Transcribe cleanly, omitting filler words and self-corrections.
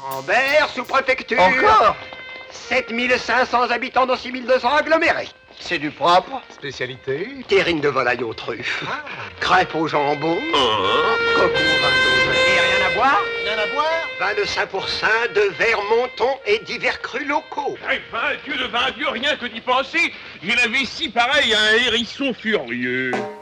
Ambert, sous-préfecture. Encore 7500 habitants dans 6200 agglomérés. C'est du propre. Spécialité? Terrine de volaille aux truffes. Crêpes au jambon. Coco au vin d'Auvergne. Et rien à boire? Rien à boire? Vin de 5%, de verre monton et divers crus locaux. Vin Dieu, rien que d'y penser. J'ai la vessie pareille à un hérisson furieux.